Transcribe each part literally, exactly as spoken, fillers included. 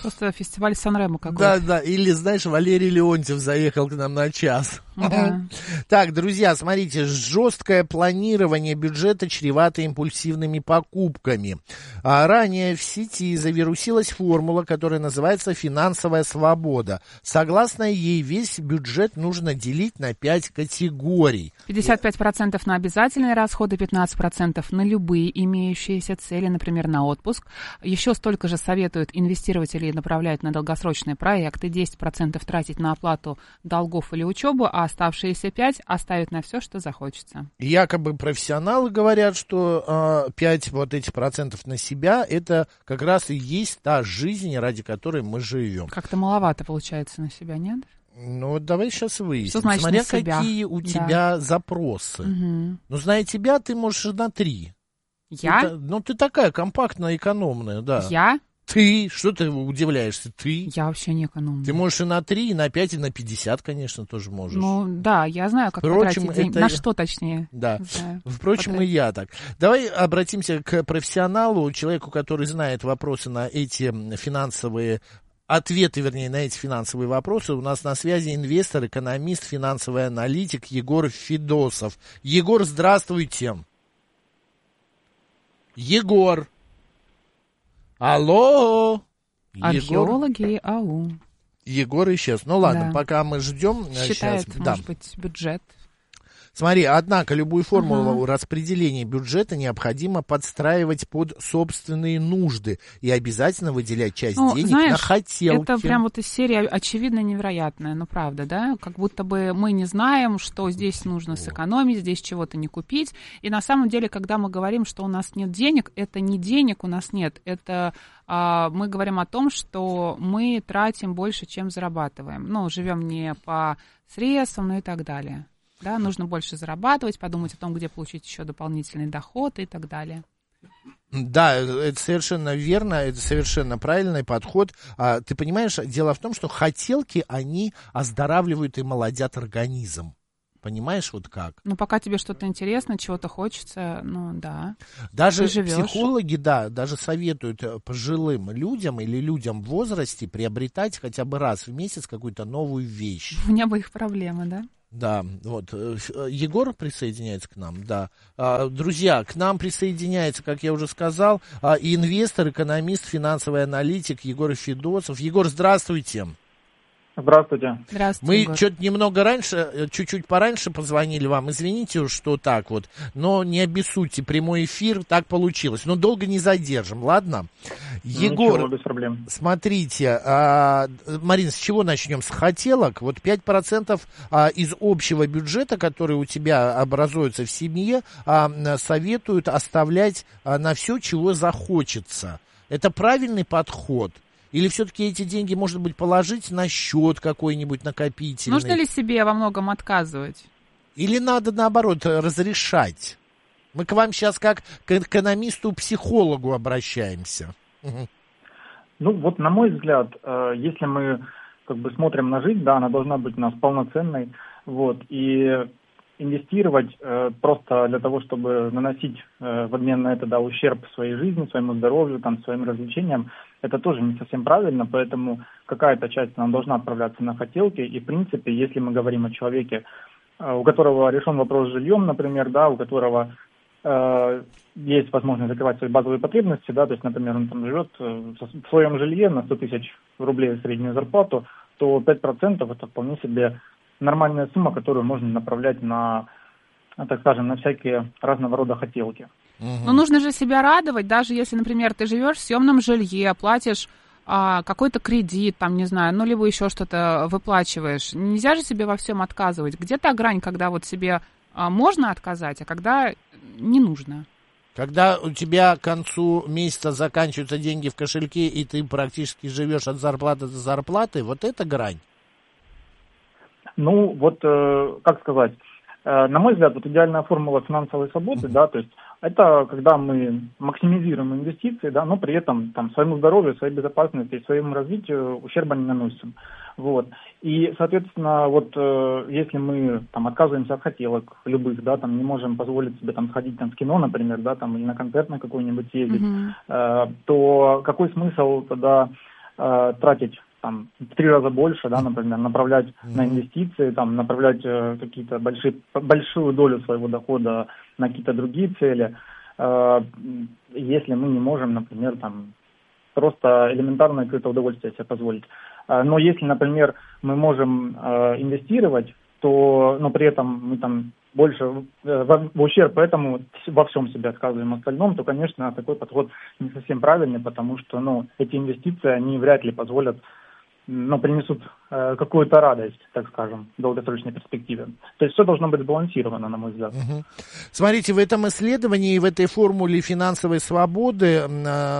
Просто фестиваль Сан-Ремо какой-то. Да, да, или, знаешь, Валерий Леонтьев заехал к нам на час. Да. Так, друзья, смотрите, жесткое планирование бюджета чревато импульсивными покупками. А ранее в сети завирусилась формула, которая называется «финансовая свобода». Согласно ей, весь бюджет нужно делить на пять категорий. пятьдесят пять процентов на обязательные расходы, пятнадцать процентов на любые имеющиеся цели, например, на отпуск. Еще столько же советуют инвестировать или направлять на долгосрочные проекты, десять процентов тратить на оплату долгов или учебу, а оставшиеся пять оставить на все, что захочется. Якобы профессионалы говорят, что э, пять вот этих процентов на себя, это как раз и есть та жизнь, ради которой мы живем. Как-то маловато получается на себя, нет? Ну, вот давай сейчас выясним. Что значит Смотря на себя? какие у Да. тебя запросы. Угу. Ну, зная тебя, ты можешь на три. Я? Ты, ну, ты такая компактная, экономная, да. Я? Ты? Что ты удивляешься? Ты? Я вообще не экономлю. Ты можешь и на три, и на пять, и на пятьдесят, конечно, тоже можешь. Ну, да, я знаю, как Впрочем, потратить деньги. это- На что, точнее. Да. Знаю. Впрочем, Потратить. и я так. Давай обратимся к профессионалу, человеку, который знает вопросы на эти финансовые ответы, вернее, на эти финансовые вопросы. У нас на связи инвестор, экономист, финансовый аналитик Егор Федосов. Егор, здравствуйте. Егор. Алло. Егор, Археологи, ау. Егор исчез. Ну ладно, Да. пока мы ждем. Считает, сейчас, да. может быть, бюджет. Смотри, однако любую формулу Ага. распределения бюджета необходимо подстраивать под собственные нужды и обязательно выделять часть Ну, денег знаешь, на хотелки. это прям вот из серии очевидно невероятное, ну правда, да? Как будто бы мы не знаем, что здесь нужно сэкономить, здесь чего-то не купить. И на самом деле, когда мы говорим, что у нас нет денег, это не денег у нас нет, это а, мы говорим о том, что мы тратим больше, чем зарабатываем. Ну, живем не по средствам, ну и так далее. Да, нужно больше зарабатывать, подумать о том, где получить еще дополнительный доход и так далее. Да, это совершенно верно, это совершенно правильный подход. А, ты понимаешь, дело в том, что хотелки, они оздоравливают и молодят организм. Понимаешь, вот как? Ну, пока тебе что-то интересно, чего-то хочется, ну, да. Даже Ты живешь. психологи, да, даже советуют пожилым людям или людям в возрасте приобретать хотя бы раз в месяц какую-то новую вещь. У меня бы их проблемы, да? Да, вот. Егор присоединяется к нам, да. Друзья, к нам присоединяется, как я уже сказал, инвестор, экономист, финансовый аналитик Егор Федосов. Егор, здравствуйте. Здравствуйте. Здравствуйте, Мы Егор. что-то немного раньше, чуть-чуть пораньше позвонили вам. Извините, что так вот. Но не обессудьте, прямой эфир, так получилось. Но долго не задержим, ладно? Егор, Ничего, без проблем. смотрите, а, Марин, с чего начнем? С хотелок. Вот пять процентов а, из общего бюджета, который у тебя образуется в семье, а, советуют оставлять а, на все, чего захочется. Это правильный подход? Или все-таки эти деньги, может быть, положить на счет какой-нибудь накопительный? Нужно ли себе во многом отказывать? Или надо, наоборот, разрешать? Мы к вам сейчас как к экономисту-психологу обращаемся. Ну, вот на мой взгляд, э, если мы как бы смотрим на жизнь, да, она должна быть у нас полноценной, вот, и инвестировать э, просто для того, чтобы наносить э, в обмен на это, да, ущерб своей жизни, своему здоровью, там, своим развлечениям, это тоже не совсем правильно, поэтому какая-то часть нам должна отправляться на хотелки, и, в принципе, если мы говорим о человеке, э, у которого решен вопрос с жильем, например, да, у которого э, есть возможность закрывать свои базовые потребности, да, то есть, например, он там живет э, в своем жилье на сто тысяч рублей среднюю зарплату, то пять процентов это вполне себе нормальная сумма, которую можно направлять на, так скажем, на всякие разного рода хотелки. Но нужно же себя радовать, даже если, например, ты живешь в съемном жилье, платишь а, какой-то кредит, там, не знаю, ну, либо еще что-то выплачиваешь. Нельзя же себе во всем отказывать. Где та грань, когда вот себе а, можно отказать, а когда не нужно? Когда у тебя к концу месяца заканчиваются деньги в кошельке, и ты практически живешь от зарплаты до зарплаты, вот это грань. Ну, вот, э, как сказать, э, на мой взгляд, вот идеальная формула финансовой свободы, mm-hmm. да, то есть это когда мы максимизируем инвестиции, да, но при этом там своему здоровью, своей безопасности, своему развитию ущерба не наносим. Вот. И, соответственно, вот э, если мы там отказываемся от хотелок любых, да, там не можем позволить себе там сходить там в кино, например, да, там или на концерт на какой-нибудь съездить, Mm-hmm. э, то какой смысл тогда э, тратить там в три раза больше, да, например, направлять mm-hmm. на инвестиции, там, направлять э, какие-то большие, большую долю своего дохода на какие-то другие цели, э, если мы не можем, например, там, просто элементарное какое-то удовольствие себе позволить. Э, но если, например, мы можем э, инвестировать, то, но при этом мы там больше э, в, в ущерб этому во всем себе отказываем остальном, то, конечно, такой подход не совсем правильный, потому что, ну, эти инвестиции, они вряд ли позволят, но принесут э, какую-то радость, так скажем, в долгосрочной перспективе. То есть все должно быть сбалансировано, на мой взгляд. Угу. Смотрите, в этом исследовании, в этой формуле финансовой свободы э,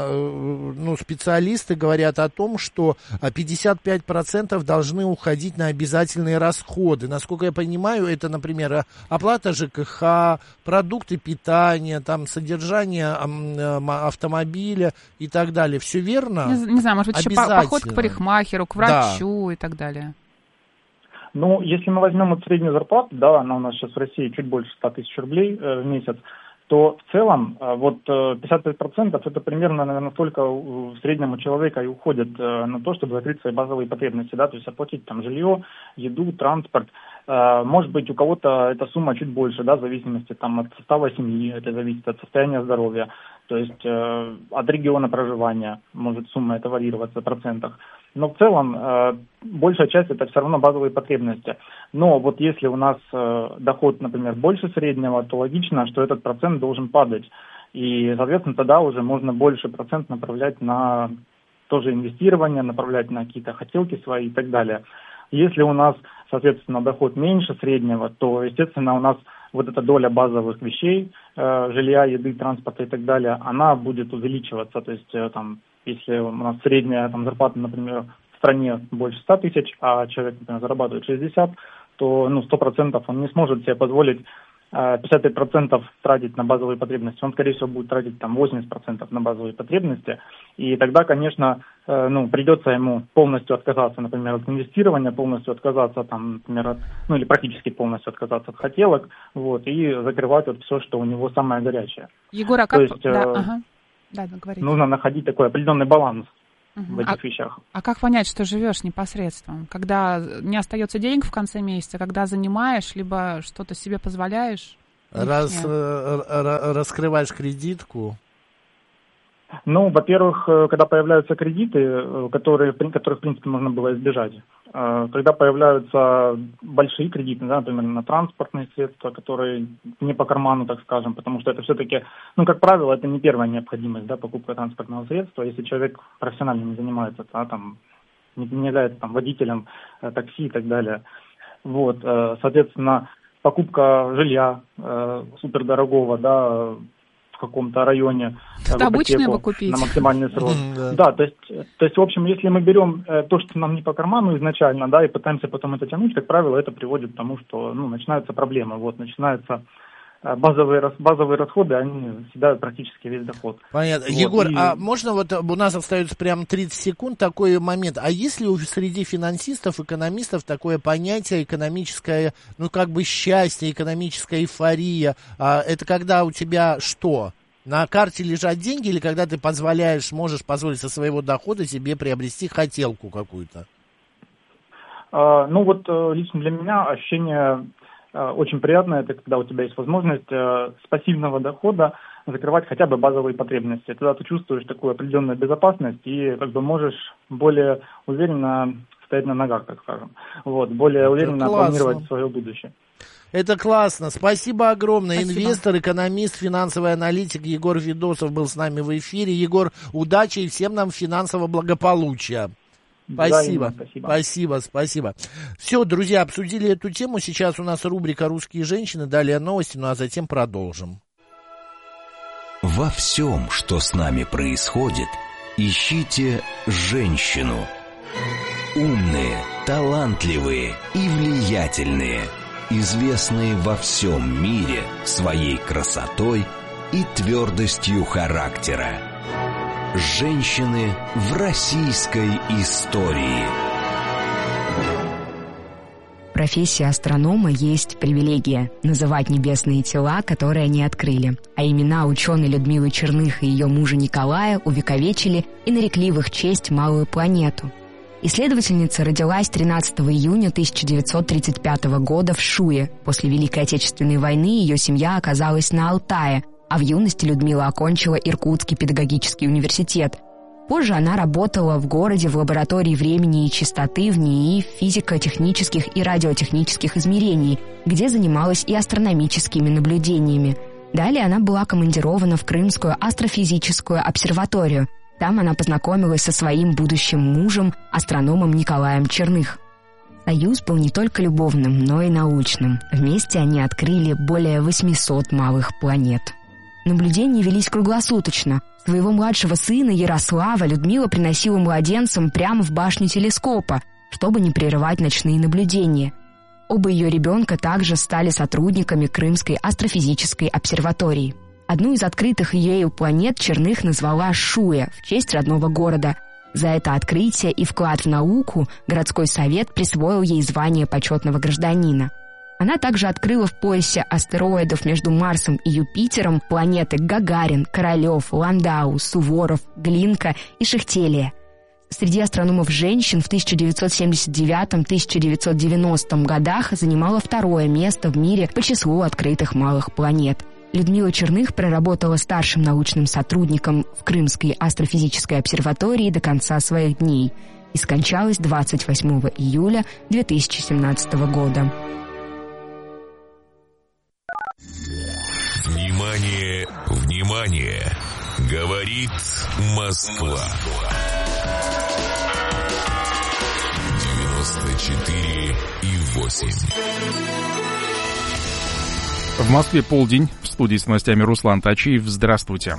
ну, специалисты говорят о том, что пятьдесят пять процентов должны уходить на обязательные расходы. Насколько я понимаю, это, например, оплата ЖКХ, продукты питания, там, содержание э, автомобиля и так далее. Все верно? Не, не знаю, может быть, еще поход к парикмахеру, к врачу, да, и так далее. Ну, если мы возьмем вот среднюю зарплату, да, она у нас сейчас в России чуть больше ста тысяч рублей э, в месяц, то в целом э, вот э, пятьдесят пять процентов это примерно, наверное, столько в среднем у человека и уходит э, на то, чтобы закрыть свои базовые потребности, да, то есть оплатить там жилье, еду, транспорт. Э, может быть, у кого-то эта сумма чуть больше, да, в зависимости там от состава семьи, это зависит от состояния здоровья, то есть э, от региона проживания может сумма это варьироваться в процентах. Но в целом э, большая часть это все равно базовые потребности. Но вот если у нас э, доход, например, больше среднего, то логично, что этот процент должен падать. И, соответственно, тогда уже можно больше процент направлять на тоже инвестирование, направлять на какие-то хотелки свои и так далее. Если у нас, соответственно, доход меньше среднего, то, естественно, у нас вот эта доля базовых вещей, э, жилья, еды, транспорта и так далее, она будет увеличиваться. То есть э, там, если у нас средняя там, зарплата, например, в стране больше ста тысяч, а человек, например, зарабатывает шестьдесят, то ну, сто процентов он не сможет себе позволить э, пятьдесят пять процентов тратить на базовые потребности. Он, скорее всего, будет тратить там, восемьдесят процентов на базовые потребности. И тогда, конечно, э, ну, придется ему полностью отказаться, например, от инвестирования, полностью отказаться, там, например, от, ну или практически полностью отказаться от хотелок, вот, и закрывать вот все, что у него самое горячее. Егор, а как... То есть, да, э, ага. Да, да, нужно находить такой определенный баланс угу. в этих а, вещах. А как понять, что живешь непосредственно? Когда не остается денег в конце месяца, когда занимаешь, либо что-то себе позволяешь? Раз, э, раскрываешь кредитку? Ну, во-первых, когда появляются кредиты, которые, которых, в принципе, можно было избежать. Когда появляются большие кредиты, да, например, на транспортные средства, которые не по карману, так скажем, потому что это все-таки, ну, как правило, это не первая необходимость, да, покупка транспортного средства. Если человек профессионально не занимается, да, там, не, не является там, водителем э, такси и так далее. Вот, э, соответственно, покупка жилья э, супердорогого, да, в каком-то районе что обычно бы купить на максимальный срок. Да, то есть, то есть, в общем, если мы берем э, то, что нам не по карману изначально, да, и пытаемся потом это тянуть, как правило, это приводит к тому, что, ну, начинаются проблемы, вот, начинаются э, базовые, базовые расходы, они съедают практически весь доход. Понятно. Вот, Егор, и... а можно вот, у нас остается прям тридцать секунд такой момент, а есть ли среди финансистов, экономистов такое понятие экономическое, ну, как бы счастье, экономическая эйфория, а, это когда у тебя что? На карте лежат деньги или когда ты позволяешь, можешь позволить со своего дохода себе приобрести хотелку какую-то? А, ну вот лично для меня ощущение а, очень приятное, это когда у тебя есть возможность а, с пассивного дохода закрывать хотя бы базовые потребности. Тогда ты чувствуешь такую определенную безопасность и как бы можешь более уверенно стоять на ногах, так скажем. Вот, более это уверенно классно. Планировать свое будущее. Это классно. Спасибо огромное. Спасибо. Инвестор, экономист, финансовый аналитик Егор Федосов был с нами в эфире. Егор, удачи и всем нам финансового благополучия. Спасибо. Да, спасибо. Спасибо, спасибо. Все, друзья, обсудили эту тему. Сейчас у нас рубрика «Русские женщины». Далее новости, ну а затем продолжим. Во всем, что с нами происходит, ищите женщину. Умные, талантливые и влиятельные. Известные во всем мире своей красотой и твердостью характера. Женщины в российской истории. профессии астронома есть привилегия – называть небесные тела, которые они открыли. А имена ученой Людмилы Черных и ее мужа Николая увековечили и нарекли в их честь малую планету. Исследовательница родилась тринадцатого июня тысяча девятьсот тридцать пятого года в Шуе. После Великой Отечественной войны ее семья оказалась на Алтае, а в юности Людмила окончила Иркутский педагогический университет. Позже она работала в городе в лаборатории времени и частоты в НИИ физико-технических и радиотехнических измерений, где занималась и астрономическими наблюдениями. Далее она была командирована в Крымскую астрофизическую обсерваторию. Там она познакомилась со своим будущим мужем, астрономом Николаем Черных. Союз был не только любовным, но и научным. Вместе они открыли более восьмисот малых планет. Наблюдения велись круглосуточно. Своего младшего сына Ярослава Людмила приносила младенцам прямо в башню телескопа, чтобы не прерывать ночные наблюдения. Оба ее ребенка также стали сотрудниками Крымской астрофизической обсерватории. Одну из открытых ею планет Черных назвала Шуя в честь родного города. За это открытие и вклад в науку городской совет присвоил ей звание почетного гражданина. Она также открыла в поясе астероидов между Марсом и Юпитером планеты Гагарин, Королев, Ландау, Суворов, Глинка и Шехтелия. Среди астрономов-женщин в тысяча девятьсот семьдесят девятом — тысяча девятьсот девяностом годах занимала второе место в мире по числу открытых малых планет. Людмила Черных проработала старшим научным сотрудником в Крымской астрофизической обсерватории до конца своих дней и скончалась двадцать восьмого июля две тысячи семнадцатого года. Внимание, внимание! Говорит Москва. девяносто четыре и восемь. В Москве полдень. В студии с новостями Руслан Тачиев. Здравствуйте.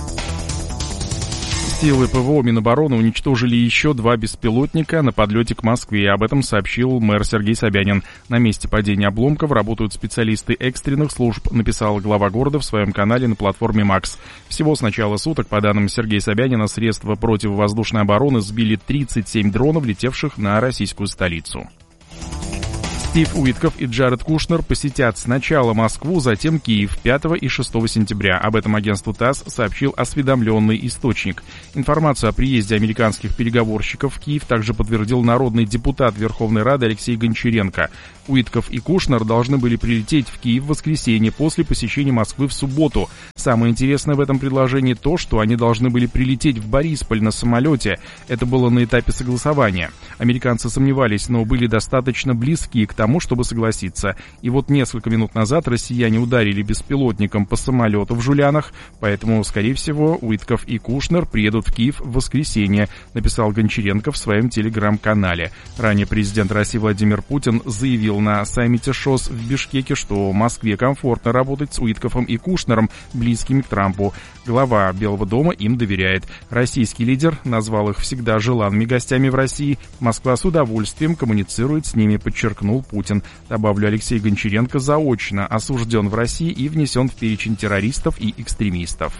Силы ПВО Минобороны уничтожили еще два беспилотника на подлете к Москве. Об этом сообщил мэр Сергей Собянин. На месте падения обломков работают специалисты экстренных служб, написал глава города в своем канале на платформе Макс. Всего с начала суток, по данным Сергея Собянина, средства противовоздушной обороны сбили тридцать семь дронов, летевших на российскую столицу. Стив Уитков и Джаред Кушнер посетят сначала Москву, затем Киев пятого и шестого сентября. Об этом агентству ТАСС сообщил осведомленный источник. Информацию о приезде американских переговорщиков в Киев также подтвердил народный депутат Верховной Рады Алексей Гончаренко. Уитков и Кушнер должны были прилететь в Киев в воскресенье после посещения Москвы в субботу. Самое интересное в этом предложении то, что они должны были прилететь в Борисполь на самолете. Это было на этапе согласования. Американцы сомневались, но были достаточно близки к тому, чтобы согласиться. И вот несколько минут назад россияне ударили беспилотником по самолету в Жулянах, поэтому, скорее всего, Уитков и Кушнер приедут в Киев в воскресенье, написал Гончаренко в своем телеграм-канале. Ранее президент России Владимир Путин заявил на саммите ШОС в Бишкеке, что Москве комфортно работать с Уитковым и Кушнером, близкими к Трампу. Глава Белого дома им доверяет. Российский лидер назвал их всегда желанными гостями в России. Москва с удовольствием коммуницирует с ними, подчеркнул Путин. Добавлю, Алексей Гончаренко заочно осужден в России и внесен в перечень террористов и экстремистов.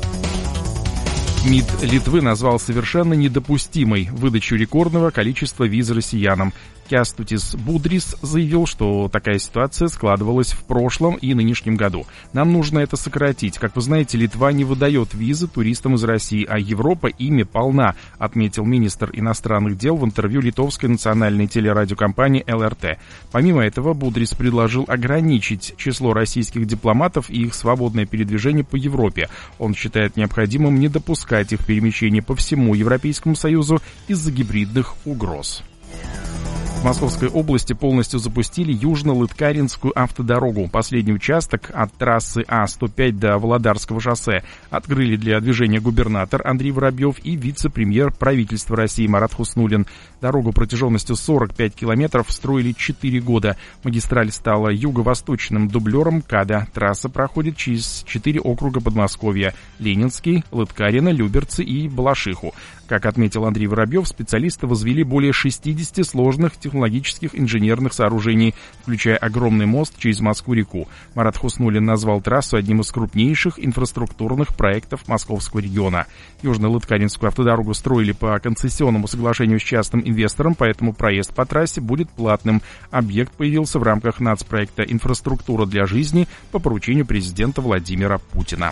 МИД Литвы назвал совершенно недопустимой выдачу рекордного количества виз россиянам. Кястутис Будрис заявил, что такая ситуация складывалась в прошлом и нынешнем году. Нам нужно это сократить. Как вы знаете, Литва не выдает визы туристам из России, а Европа ими полна, отметил министр иностранных дел в интервью литовской национальной телерадиокомпании эл эр тэ. Помимо этого, Будрис предложил ограничить число российских дипломатов и их свободное передвижение по Европе. Он считает необходимым не допускать их перемещения по всему Европейскому Союзу из-за гибридных угроз. В Московской области полностью запустили Южно-Лыткаринскую автодорогу. Последний участок от трассы А сто пять до Володарского шоссе открыли для движения губернатор Андрей Воробьев и вице-премьер правительства России Марат Хуснуллин. Дорогу протяженностью сорок пять километров строили четыре года. Магистраль стала юго-восточным дублером КАДа. Трасса проходит через четыре округа Подмосковья – Ленинский, Лыткарино, Люберцы и Балашиху. Как отметил Андрей Воробьев, специалисты возвели более шестьдесят сложных технологий высокотехнологических инженерных сооружений, включая огромный мост через Москву-реку. Марат Хуснуллин назвал трассу одним из крупнейших инфраструктурных проектов Московского региона. Южно-Лыткаринскую автодорогу строили по концессионному соглашению с частным инвестором, поэтому проезд по трассе будет платным. Объект появился в рамках нацпроекта «Инфраструктура для жизни» по поручению президента Владимира Путина.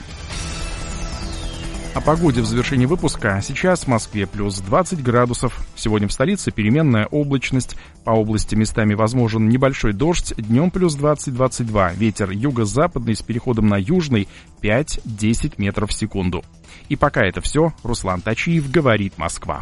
О погоде в завершении выпуска. Сейчас в Москве плюс двадцать градусов. Сегодня в столице переменная облачность. По области местами возможен небольшой дождь. Днем плюс двадцать - двадцать два. Ветер юго-западный с переходом на южный пять - десять метров в секунду. И пока это все. Руслан Тачиев, «Говорит Москва».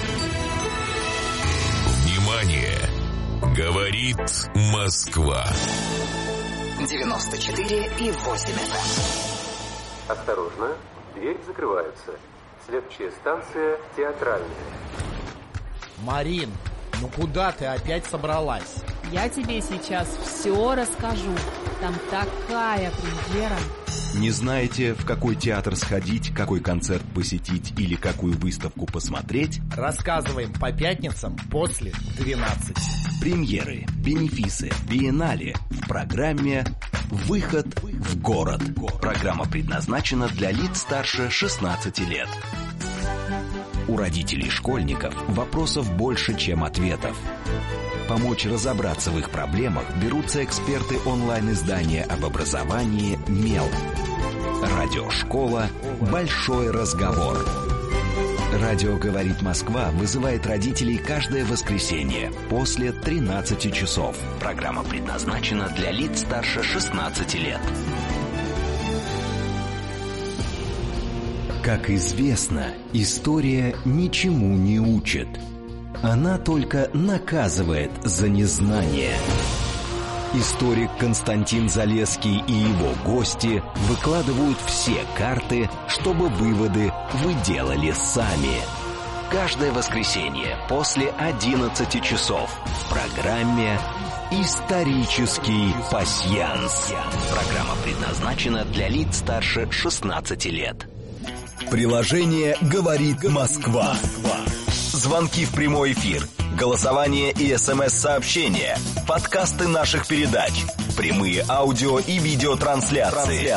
Внимание! Говорит Москва. девяносто четыре и восемь эф эм. Осторожно, дверь закрывается. Следующая станция Театральная. Марин, ну куда ты опять собралась? Я тебе сейчас все расскажу. Там такая премьера. Не знаете, в какой театр сходить, какой концерт посетить или какую выставку посмотреть? Рассказываем по пятницам после двенадцати. Премьеры, бенефисы, биеннале в программе «Выход в город». Программа предназначена для лиц старше шестнадцати лет. У родителей школьников вопросов больше, чем ответов. Помочь разобраться в их проблемах берутся эксперты онлайн-издания об образовании «Мел». Радиошкола «Большой разговор». Радио «Говорит Москва» вызывает родителей каждое воскресенье после тринадцати часов. Программа предназначена для лиц старше шестнадцати лет. Как известно, история ничему не учит. Она только наказывает за незнание. Историк Константин Залесский и его гости выкладывают все карты, чтобы выводы вы делали сами. Каждое воскресенье после одиннадцати часов в программе «Исторический пасьянс». Программа предназначена для лиц старше шестнадцати лет. Приложение «Говорит Москва». Звонки в прямой эфир, голосование и смс-сообщения, подкасты наших передач, прямые аудио и видеотрансляции.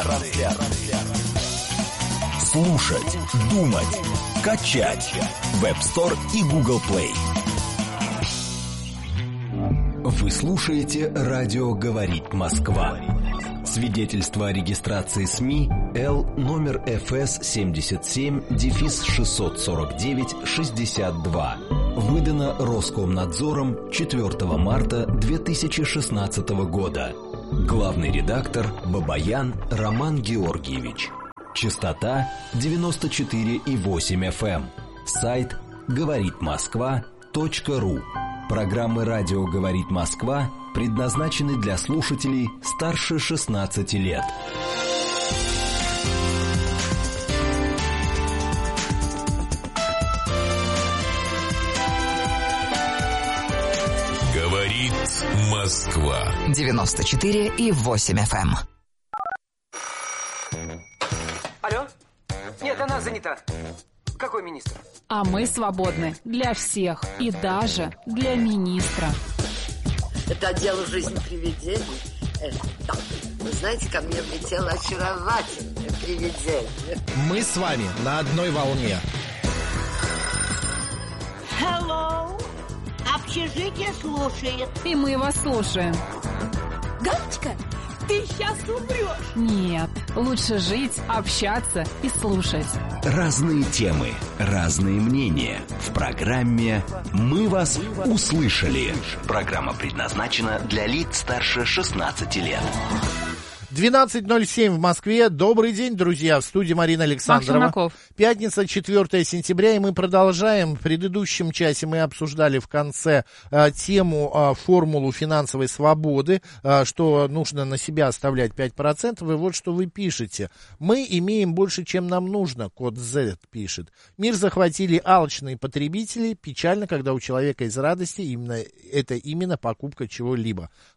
Слушать, думать, качать. Web Store и Google Play. Вы слушаете радио «Говорит Москва». Свидетельство о регистрации СМИ Л номер эф эс семьдесят семь шестьсот сорок девять шестьдесят два. Выдано Роскомнадзором четвёртого марта две тысячи шестнадцатого года. Главный редактор Бабаян Роман Георгиевич. Частота девяносто четыре и восемь эф эм. Сайт говорит москва точка ру. Программы «Радио говорит Москва» предназначены для слушателей старше шестнадцати лет. Говорит Москва. девяносто четыре и восемь эф эм. Алло? Нет, она занята. Какой министр? А мы свободны для всех и даже для министра. Это дело жизни привидений. Э, да. Вы знаете, ко мне влетело очаровательное привидение. Мы с вами на одной волне. Hello. Общежитие слушает. И мы вас слушаем. Галочка, ты сейчас умрешь. Нет, лучше жить, общаться и слушать. Разные темы, разные мнения. В программе «Мы вас услышали». Программа предназначена для лиц старше шестнадцати лет. двенадцать ноль семь в Москве. Добрый день, друзья. В студии Марина Александрова. Пятница, четвёртое сентября, и мы продолжаем. В предыдущем часе мы обсуждали в конце а, тему, а, формулу финансовой свободы, а, что нужно на себя оставлять пять процентов. И вот что вы пишете. Мы имеем больше, чем нам нужно, код Z пишет. Мир захватили алчные потребители. Печально, когда у человека из радости именно, это именно покупка чего-либо.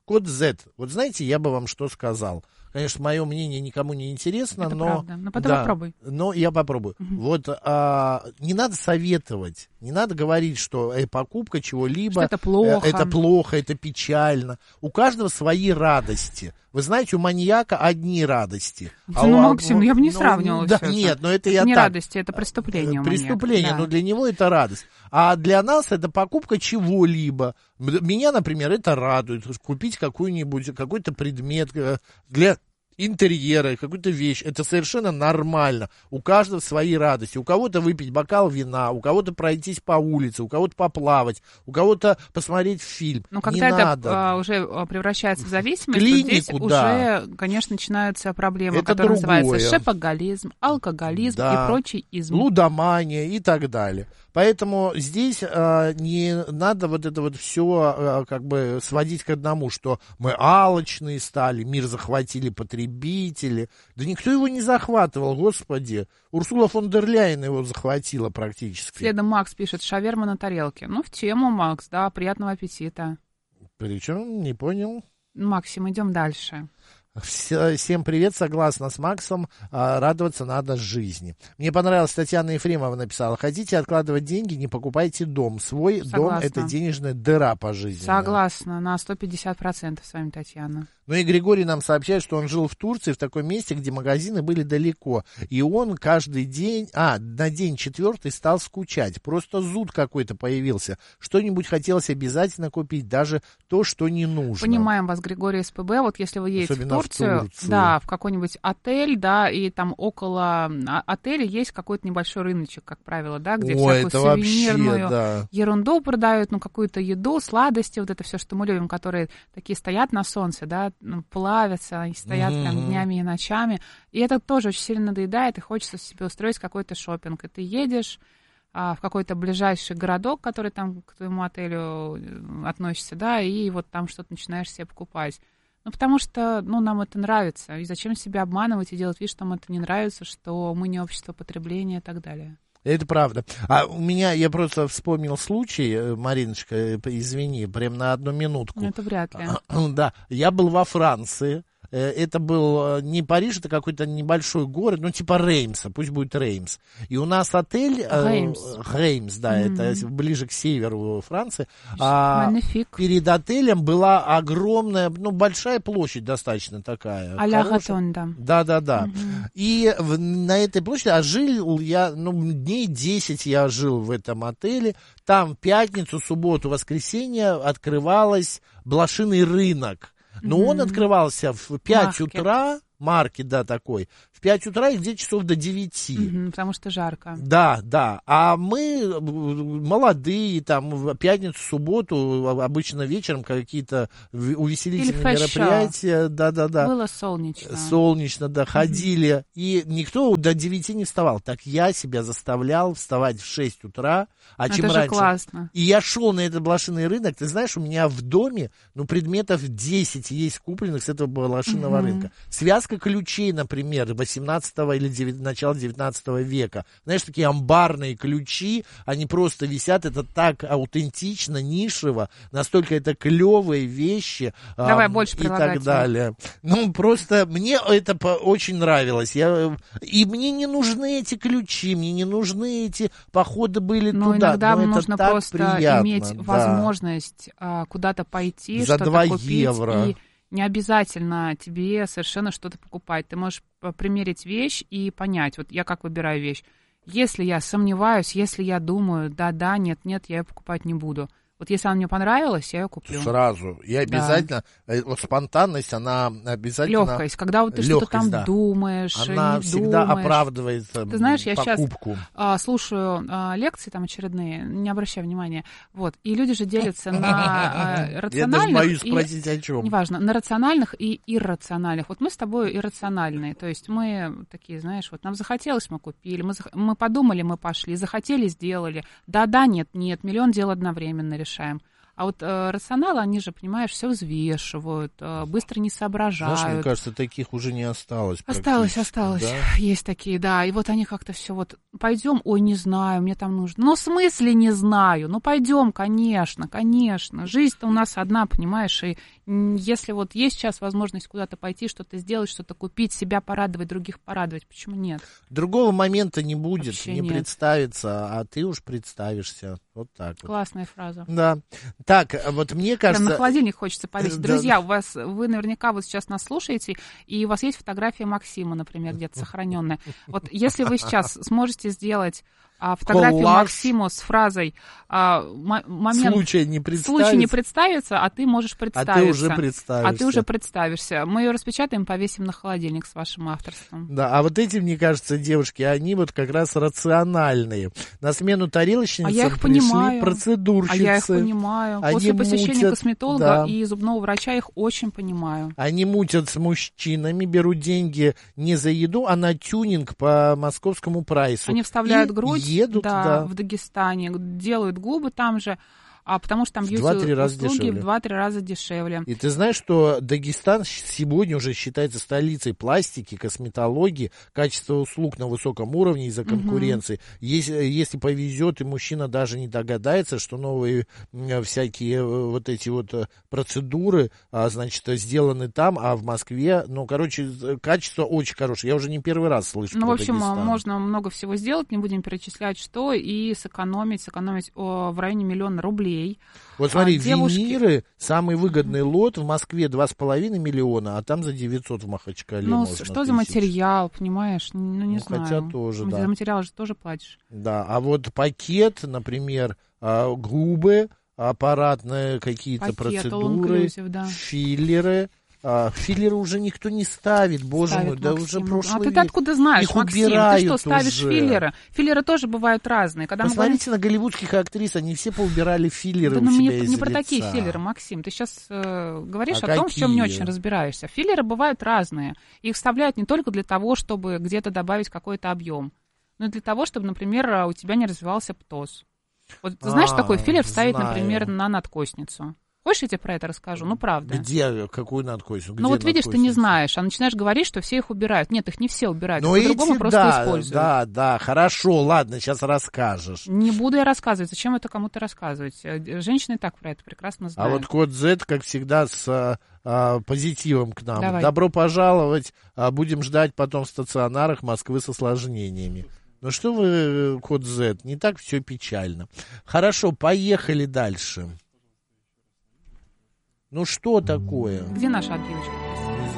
Код Z. Вот знаете, я бы вам что сказал. Конечно, мое мнение никому не интересно, это но... правда. Но потом да, попробуй. Но я попробую. Угу. Вот а, не надо советовать, не надо говорить, что э, покупка чего-либо... Что это плохо. Э, это плохо, это печально. У каждого свои радости. Вы знаете, у маньяка одни радости. А ну, у, Максим, ну, я бы не сравнивала ну, да, все нет, это. но это, это я не так. радости, это преступление. Преступление, да. но для него это радость. А для нас это покупка чего-либо. Меня, например, это радует. Купить какой-нибудь, какой-то предмет для... интерьера, какую-то вещь, это совершенно нормально. У каждого свои радости. У кого-то выпить бокал вина, у кого-то пройтись по улице, у кого-то поплавать, у кого-то посмотреть фильм. Но когда не это надо. А, уже превращается в зависимость, клинику, то здесь да. уже, конечно, начинаются проблемы, это которые другое. называются шопоголизм, алкоголизм да. и прочий изм. Лудомания и так далее. Поэтому здесь а, не надо вот это вот все а, как бы сводить к одному, что мы алчные стали, мир захватили потребители. Да никто его не захватывал, господи. Урсула фон дер Ляйен его захватила практически. Следом Макс пишет: шаверма на тарелке. Ну, в тему, Макс, да, приятного аппетита. Причем, не понял. Максим, идем дальше. Всем привет, согласна с Максом, радоваться надо жизни. Мне понравилось, Татьяна Ефремова написала: хотите откладывать деньги, не покупайте дом. Свой Согласна. Дом — это денежная дыра по жизни. Согласна, на сто пятьдесят процентов с вами, Татьяна. Ну и Григорий нам сообщает, что он жил в Турции, в таком месте, где магазины были далеко. И он каждый день, а, на день четвертый стал скучать. Просто зуд какой-то появился. Что-нибудь хотелось обязательно купить, даже то, что не нужно. Понимаем вас, Григорий СПБ. Вот если вы едете Особенно в Турцию, в Турцию, да, в какой-нибудь отель, да, и там около отеля есть какой-то небольшой рыночек, как правило, да, где Ой, всякую сувенирную вообще, да. ерунду продают, ну, какую-то еду, сладости, вот это все, что мы любим, которые такие стоят на солнце, да, плавятся, они стоят mm-hmm. прям днями и ночами. И это тоже очень сильно надоедает, и хочется себе устроить какой-то шопинг. И ты едешь а, в какой-то ближайший городок, который там к твоему отелю относится, да, и вот там что-то начинаешь себе покупать. Ну, потому что, ну, нам это нравится. И зачем себя обманывать и делать вид, что нам это не нравится, что мы не общество потребления и так далее. Это правда. А у меня, я просто вспомнил случай, Мариночка, извини, прям на одну минутку. Это вряд ли. Да, я был во Франции. Это был не Париж, это какой-то небольшой город, ну, типа Реймса, пусть будет Реймс. И у нас отель... Реймс. Реймс, да, mm-hmm. это ближе к северу Франции. А перед отелем была огромная, ну, большая площадь достаточно такая. А-ля Ротонда. Да-да-да. Mm-hmm. И в, на этой площади, а жил я, ну, дней десять я жил в этом отеле. Там в пятницу, субботу, воскресенье открывалась блошиный рынок. Но mm-hmm. он открывался в пять утра, маркет, да, такой, в пять утра и где-то часов до девяти. Mm-hmm, потому что жарко. Да, да. А мы молодые, там, в пятницу, субботу, обычно вечером какие-то увеселительные мероприятия. Да, да, да. Было солнечно. Солнечно, да, ходили. Mm-hmm. И никто до девяти не вставал. Так я себя заставлял вставать в шесть утра. А чем это раньше. Же классно. И я шел на этот блошиный рынок. Ты знаешь, у меня в доме, ну, предметов десять есть купленных с этого блошиного mm-hmm. рынка. Связка ключей, например, восемнадцатого или девятнадцатого, начала девятнадцатого века. Знаешь, такие амбарные ключи, они просто висят. Это так аутентично, нишево. Настолько это клевые вещи. Давай а, больше и так прилагательных. далее. Ну, просто мне это по- очень нравилось. Я, и мне не нужны эти ключи, мне не нужны эти походы были Но туда. иногда Но нужно это так просто приятно, иметь да. возможность а, куда-то пойти, За что-то два купить. евро. И не обязательно тебе совершенно что-то покупать. Ты можешь примерить вещь и понять. Вот я как выбираю вещь. Если я сомневаюсь, если я думаю, да-да, нет-нет, я ее покупать не буду. Вот если она мне понравилась, я ее куплю. Сразу. И обязательно, да. Вот спонтанность, она обязательно... Легкость. Когда вот ты Легкость, что-то там да. думаешь, она не всегда думаешь. оправдывает ты знаешь, я покупку. сейчас а, слушаю а, лекции там очередные, не обращай внимания. Вот. И люди же делятся на а, рациональных... Я даже боюсь и, спросить, о чем. Неважно, на рациональных и иррациональных. Вот мы с тобой иррациональные. То есть мы такие, знаешь, вот нам захотелось, мы купили, мы, зах... мы подумали, мы пошли, захотели, сделали. Да-да, нет-нет, миллион дел одновременно решаем. А вот э, рационалы, они же, понимаешь, все взвешивают, э, быстро не соображают. Знаешь, мне кажется, таких уже не осталось. Осталось, осталось. Да? Есть такие, да. И вот они как-то все вот, пойдем, ой, не знаю, мне там нужно. Ну, в смысле не знаю? Ну, пойдем, конечно, конечно. Жизнь-то у нас одна, понимаешь, и Если вот есть сейчас возможность куда-то пойти, что-то сделать, что-то купить, себя порадовать, других порадовать, почему нет? Другого момента не будет, Вообще не нет. представится, а ты уж представишься. Вот так вот. Классная фраза. Да. Так, вот мне кажется... Прям на холодильник хочется повесить. Да. Друзья, у вас, вы наверняка вот сейчас нас слушаете, и у вас есть фотография Максима, например, где-то сохраненная. Вот если вы сейчас сможете сделать а, фотографию Коллаж. Максиму с фразой а, м- момент... Случай не представится. Случай не представится, а ты можешь представиться. А ты уже представишься. А ты уже представишься. Мы ее распечатаем, повесим на холодильник с вашим авторством. Да, а вот эти, мне кажется, девушки, они вот как раз рациональные. На смену тарелочницам а я их пришли понимаю. процедурщицы. А я их понимаю. Они После посещения мутят, косметолога да. и зубного врача их очень понимаю. Они мутят с мужчинами, берут деньги не за еду, а на тюнинг по московскому прайсу. Они вставляют и грудь едут, да, да. в Дагестане, делают губы там же, а потому что там В два-три раза бьюти-услуги дешевле. в два-три раза дешевле. И ты знаешь, что Дагестан сегодня уже считается столицей пластики, косметологии, качества услуг на высоком уровне из-за конкуренции. Угу. Если, если повезет, и мужчина даже не догадается, что новые всякие вот эти вот процедуры, значит, сделаны там, а в Москве, ну, короче, качество очень хорошее. Я уже не первый раз слышу Ну, про в общем, Дагестан. можно много всего сделать, не будем перечислять, что, и сэкономить, сэкономить о, в районе миллиона рублей. Вот смотри, а, девушки... виниры, самый выгодный лот в Москве два с половиной миллиона, а там за девятьсот в Махачкале Ну, можно. что тысяч. за материал, понимаешь? Ну, не ну, знаю. Хотя тоже, За да. материал же тоже платишь. Да, а вот пакет, например, губы, аппаратные какие-то Пакет, процедуры, да. филлеры. А, филлеры уже никто не ставит, боже ставит, мой, да Максим. уже прошлый А ты откуда знаешь, Их Максим? Ты что, ставишь уже. филлеры? Филлеры тоже бывают разные. Когда Посмотрите мы на голливудских актрис, они все поубирали филлеры да, у ну, себя не, из не лица. про такие филлеры, Максим. Ты сейчас э, говоришь А о том, в чем не какие? очень разбираешься. Филлеры бывают разные. Их вставляют не только для того, чтобы где-то добавить какой-то объем, но и для того, чтобы, например, у тебя не развивался птоз. Вот ты знаешь, А, такой филлер ставить, знаю. например, на надкосницу. Хочешь, я тебе про это расскажу? Ну, правда. Где? Какую надкосницу? Ну, вот видишь, ты не знаешь, а начинаешь говорить, что все их убирают. Нет, их не все убирают, ну, по-другому эти, просто да, используют. Да, да, хорошо, ладно, сейчас расскажешь. Не буду я рассказывать. Зачем это кому-то рассказывать? Женщины и так про это прекрасно знают. А вот код Z, как всегда, с а, позитивом к нам. Давай. Добро пожаловать. А, будем ждать потом в стационарах Москвы с осложнениями. Ну что вы, код Z, не так все печально. Хорошо, поехали дальше. Ну что такое? Где наша отбивочка?